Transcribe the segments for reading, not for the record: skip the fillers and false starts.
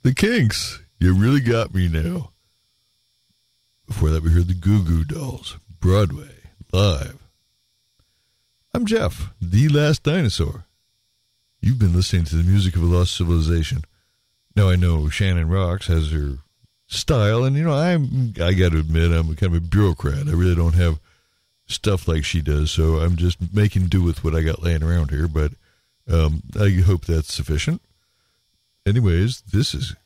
The Kinks, You Really Got Me Now. Before that, we heard the Goo Goo Dolls, Broadway, live. I'm Jeff, the Last Dinosaur. You've been listening to the music of a lost civilization. Now, I know Shannon Rocks has her style, and, I got to admit, I'm kind of a bureaucrat. I really don't have stuff like she does, so I'm just making do with what I got laying around here, but I hope that's sufficient. Anyways, this is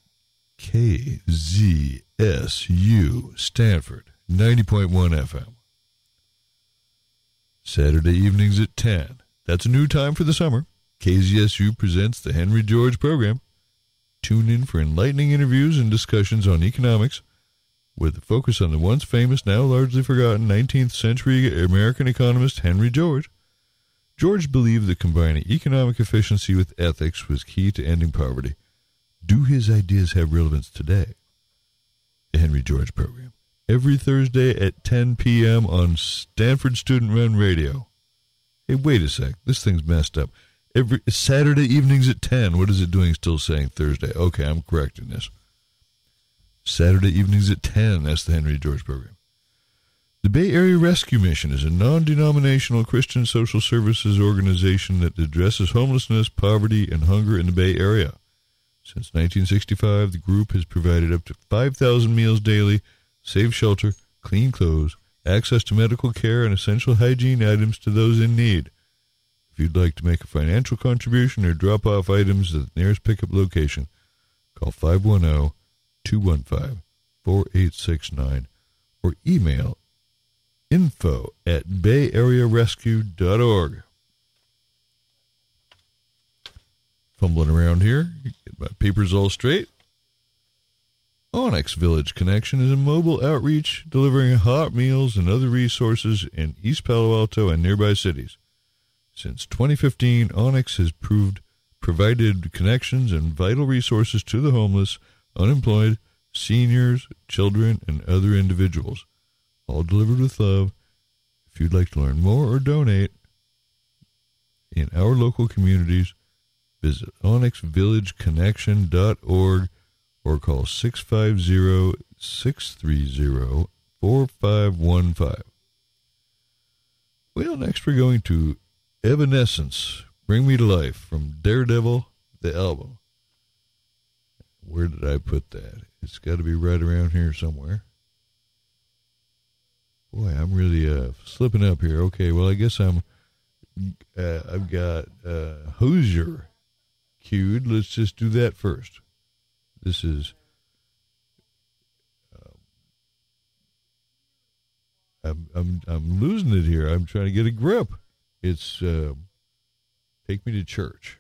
KZSU Stanford, 90.1 FM. Saturday evenings at 10. That's a new time for the summer. KZSU presents the Henry George program. Tune in for enlightening interviews and discussions on economics, with a focus on the once famous, now largely forgotten 19th century American economist Henry George. George believed that combining economic efficiency with ethics was key to ending poverty. Do his ideas have relevance today? The Henry George program. Every Thursday at 10 p.m. on Stanford Student Run Radio. Hey, wait a sec. This thing's messed up. Every Saturday evenings at 10. What is it doing still saying Thursday? Okay, I'm correcting this. Saturday evenings at 10. That's the Henry George program. The Bay Area Rescue Mission is a non-denominational Christian social services organization that addresses homelessness, poverty, and hunger in the Bay Area. Since 1965, the group has provided up to 5,000 meals daily, safe shelter, clean clothes, access to medical care, and essential hygiene items to those in need. If you'd like to make a financial contribution or drop off items at the nearest pickup location, call 510-215-4869 or email info@bayarearescue.org. Fumbling around here, get my papers all straight. Onyx Village Connection is a mobile outreach delivering hot meals and other resources in East Palo Alto and nearby cities. Since 2015, Onyx has provided connections and vital resources to the homeless, unemployed, seniors, children, and other individuals, all delivered with love. If you'd like to learn more or donate in our local communities, visit onyxvillageconnection.org or call 650-630-4515. Well, next we're going to Evanescence, Bring Me to Life, from Daredevil, the album. Where did I put that? It's got to be right around here somewhere. Boy, I'm really slipping up here. Okay, well, I guess I've got Hozier queued. Let's just do that first. This is I'm losing it here. I'm trying to get a grip. It's Take Me to Church.